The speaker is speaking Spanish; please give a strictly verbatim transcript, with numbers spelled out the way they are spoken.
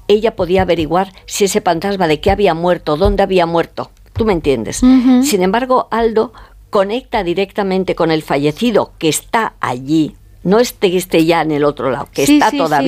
ella podía averiguar si ese fantasma de qué había muerto, dónde había muerto. ¿Tú me entiendes? Uh-huh. Sin embargo, Aldo conecta directamente con el fallecido que está allí. No esté, esté ya en el otro lado, que sí, está sí, todavía